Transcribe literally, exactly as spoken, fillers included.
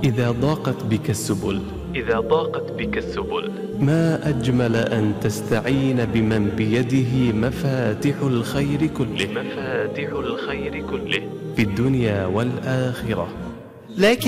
إذا ضاقت بك السبل إذا ضاقت بك السبل ما أجمل أن تستعين بمن بيده مفاتح الخير كله مفاتح الخير كله في الدنيا والآخرة. لكن